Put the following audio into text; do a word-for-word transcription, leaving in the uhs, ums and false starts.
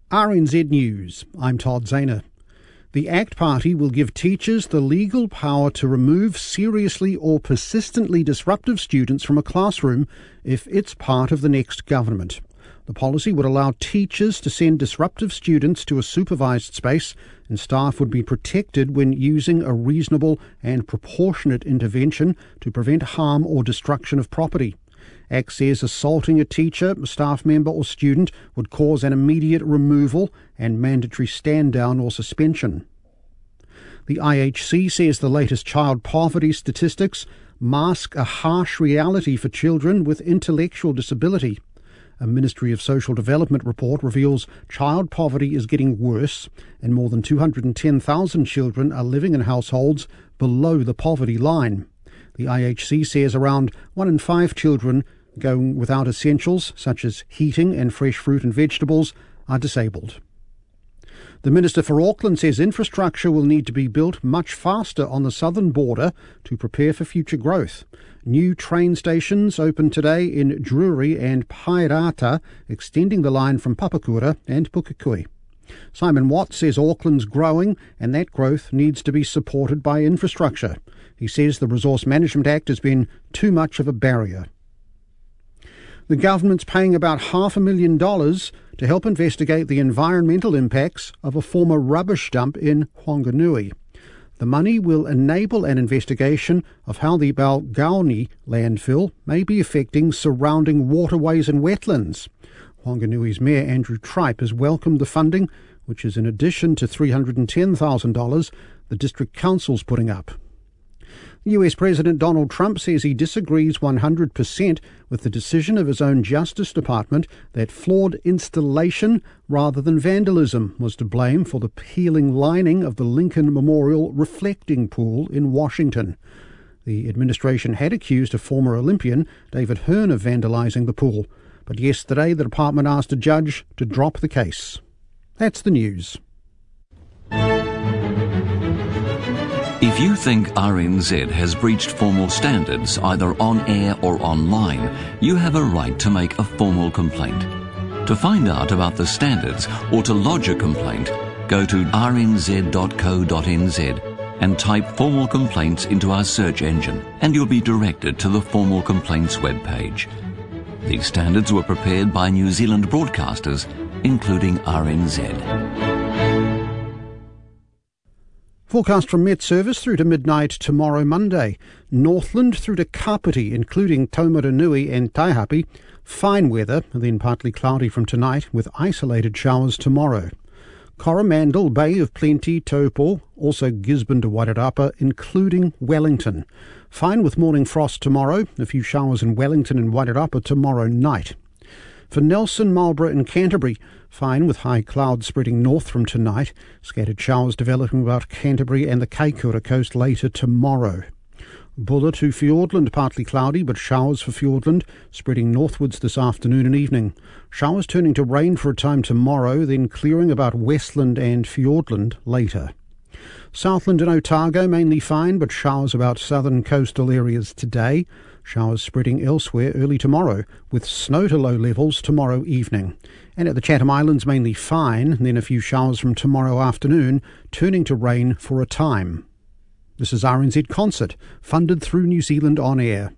R N Z News, I'm Todd Zahner. The ACT Party will give teachers the legal power to remove seriously or persistently disruptive students from a classroom if it's part of the next government. The policy would allow teachers to send disruptive students to a supervised space, and staff would be protected when using a reasonable and proportionate intervention to prevent harm or destruction of property. ACT says assaulting a teacher, staff member or student would cause an immediate removal and mandatory stand-down or suspension. The I H C says the latest child poverty statistics mask a harsh reality for children with intellectual disability. A Ministry of Social Development report reveals child poverty is getting worse and more than two hundred ten thousand children are living in households below the poverty line. The I H C says around one in five children going without essentials such as heating and fresh fruit and vegetables are disabled. The Minister for Auckland says infrastructure will need to be built much faster on the southern border to prepare for future growth. New train stations opened today in Drury and Pairata, extending the line from Papakura and Pukekohe. Simon Watt says Auckland's growing and that growth needs to be supported by infrastructure. He says the Resource Management Act has been too much of a barrier. The government's paying about half a million dollars to help investigate the environmental impacts of a former rubbish dump in Whanganui. The money will enable an investigation of how the Balgauni landfill may be affecting surrounding waterways and wetlands. Whanganui's Mayor Andrew Tripe has welcomed the funding, which is in addition to three hundred ten thousand dollars the District Council's putting up. U S President Donald Trump says he disagrees one hundred percent with the decision of his own Justice Department that flawed installation rather than vandalism was to blame for the peeling lining of the Lincoln Memorial reflecting pool in Washington. The administration had accused a former Olympian, David Hearn, of vandalizing the pool, but yesterday the department asked a judge to drop the case. That's the news. If you think R N Z has breached formal standards either on air or online, you have a right to make a formal complaint. To find out about the standards or to lodge a complaint, go to r n z dot co dot n z and type formal complaints into our search engine and you'll be directed to the formal complaints webpage. These standards were prepared by New Zealand broadcasters, including R N Z. Forecast from Met Service through to midnight tomorrow Monday. Northland through to Kapiti, including Taumarunui and Taihape. Fine weather, then partly cloudy from tonight with isolated showers tomorrow. Coromandel, Bay of Plenty, Taupo, also Gisborne to Wairarapa, including Wellington. Fine with morning frost tomorrow, a few showers in Wellington and Wairarapa tomorrow night. For Nelson, Marlborough and Canterbury, fine with high clouds spreading north from tonight, scattered showers developing about Canterbury and the Kaikoura coast later tomorrow. Bulla to Fiordland, partly cloudy, but showers for Fiordland, spreading northwards this afternoon and evening. Showers turning to rain for a time tomorrow, then clearing about Westland and Fiordland later. Southland and Otago, mainly fine, but showers about southern coastal areas today. Showers spreading elsewhere early tomorrow, with snow to low levels tomorrow evening. And at the Chatham Islands, mainly fine, then a few showers from tomorrow afternoon, turning to rain for a time. This is R N Z Concert, funded through New Zealand On Air.